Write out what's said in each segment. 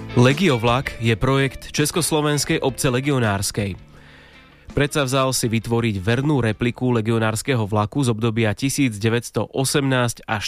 Legiovlak je projekt Československej obce legionárskej. Predsavzal si vytvoriť vernú repliku legionárskeho vlaku z obdobia 1918 až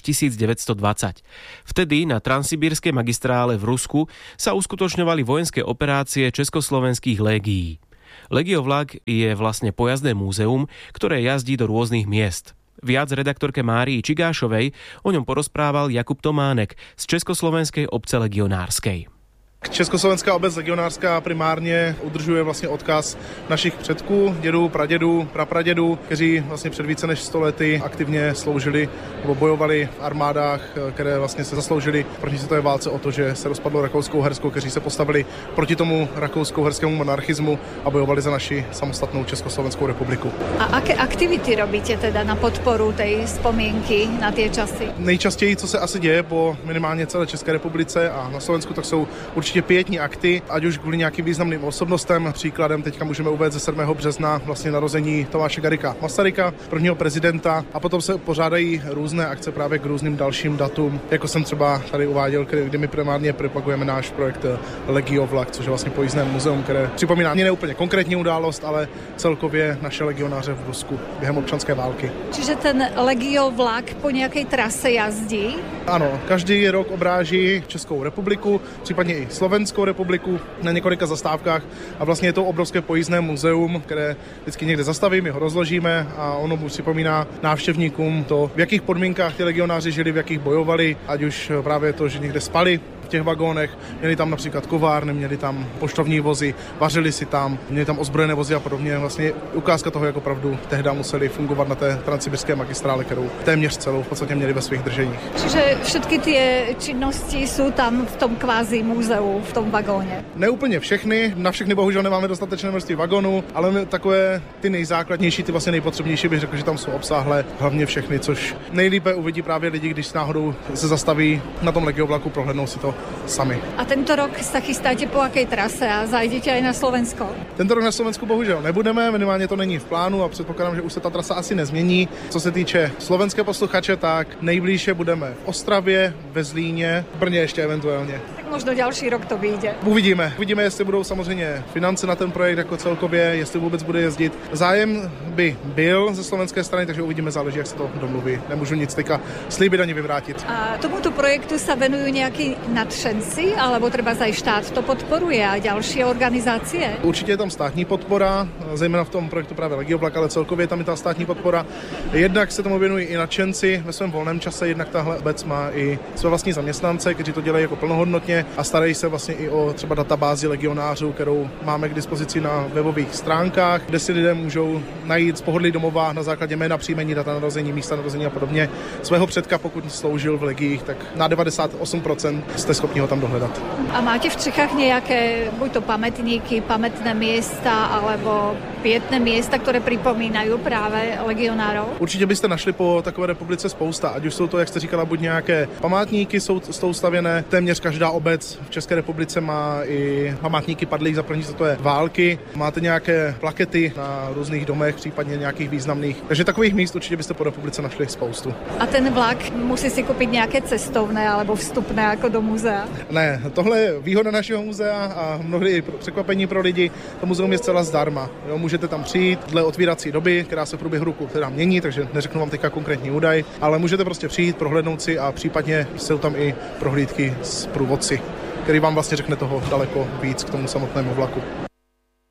1920. Vtedy na transsibírskej magistrále v Rusku sa uskutočňovali vojenské operácie československých légií. Legiovlak je vlastne pojazdné múzeum, ktoré jazdí do rôznych miest. Viac redaktorke Márii Čigášovej o ňom porozprával Jakub Tománek z Československej obce legionárskej. Československá obec legionářská primárně udržuje vlastně odkaz našich předků, dědů, pradědů, prapradědů, kteří vlastně před více než 100 lety aktivně sloužili nebo bojovali v armádách, které vlastně se zasloužili proti světové válce o to, že se rozpadlo Rakousko-Uhersko, kteří se postavili proti tomu rakousko-uherskému monarchismu a bojovali za naši samostatnou Československou republiku. A aké aktivity robíte teda na podporu tej spomienky na tie časy? Nejčastěji, co se asi děje po minimálně celé České republice a na Slovensku, tak jsou určitě pietní akty, ať už kvůli nějakým významným osobnostem. Příkladem teďka můžeme uvést ze 7. března vlastně narození Tomáše Garrigua Masaryka, prvního prezidenta, a potom se pořádají různé akce právě k různým dalším datům, jako jsem třeba tady uváděl, kdy my primárně propagujeme náš projekt Legiovlak, což je vlastně pojízdné muzeum, které připomíná ne úplně konkrétní událost, ale celkově naše legionáře v Rusku během občanské války. Čiže ten Legiovlak po nějaké trase jazdí? Ano, každý rok obráží Českou republiku, případně i Slovenskou republiku na několika zastávkách a vlastně je to obrovské pojízdné muzeum, které vždycky někde zastaví, my ho rozložíme a ono mu připomíná návštěvníkům to, v jakých podmínkách ty legionáři žili, v jakých bojovali, ať už právě to, že někde spali v těch vagónech, měli tam například kovárny, měli tam poštovní vozy, vařili si tam, měli tam ozbrojené vozy a podobně. Vlastně ukázka toho, jak opravdu tehdy museli fungovat na té transsibirské magistrále, kterou téměř celou v podstatě měli ve svých drženích. Čiže všetky tie činnosti jsou tam v tom kvázi muzeu, v tom vagóně? Ne úplně všechny, na všechny bohužel nemáme dostatečné množství vagónů, ale takové ty nejzákladnější, ty vlastně nejpotřebnější bych řekl, že tam jsou obsáhlé hlavně všechny, což nejlépe uvidí právě lidi, když náhodou se zastaví na tom Legiovlaku, prohlédnou si to sami. A tento rok sa chystáte po akej trase a zajdete aj na Slovensko? Tento rok na Slovensku bohužel nebudeme, minimálně to není v plánu a předpokládám, že už se ta trasa asi nezmění. Co se týče slovenské posluchače, tak nejblíže budeme v Ostravě, ve Zlíně, v Brně ještě eventuálně. Tak možno ďalší rok to vyjde. Uvidíme, jestli budou samozřejmě finance na ten projekt jako celkově, jestli vůbec bude jezdit. Zájem by byl ze slovenské strany, takže uvidíme, záleží, jak se to domluví. Nemůžu nic teďka slíbit ani vyvrátit. A tomuto projektu sa venujú nejakí nadšenci, alebo treba aj štát to podporuje a ďalšie organizácie? Určitě je tam státní podpora, zejména v tom projektu právě Legiovlak, ale celkově tam je ta státní podpora. Jednak se tomu věnují i nadšenci ve svém volném čase, jednak tahle obec má i své vlastní zaměstnance, kteří to dělají jako plnohodnotně a starají se vlastně i o třeba databázi legionářů, kterou máme k dispozici na webových stránkách, kde si lidé můžou najít z pohodlí domova na základě jména, příjmení, data narození, místa narození a podobně svého předka, pokud sloužil v legiích, tak na 98% jste schopni ho tam dohledat. A máte v Čechách nejaké, buď to pamätníky, pamätné miesta, alebo pietné miesta, ktoré pripomínajú práve legionárov? Určitě byste našli po takové republice spousta, ať už jsou to, jak jste říkala, buď nějaké památníky jsou stavěné, téměř každá obec v České republice má i památníky padlých za první světové války, máte nějaké plakety na různých domech, případně nějakých významných. Takže takových míst určitě byste po republice našli spoustu. A ten vlak musí si koupit nějaké cestovné alebo vstupné jako do muzea? Ne, tohle je výhoda našeho muzea a mnohdy překvapení pro lidi. To muzeum je zcela zdarma. Jo, můžete tam přijít dle otvírací doby, která se v průběhu roku teda mění, takže neřeknu vám teďka konkrétní údaj, ale můžete prostě přijít, prohlédnout si a případně jsou tam i prohlídky s průvodci, který vám vlastně řekne toho daleko víc k tomu samotnému vlaku.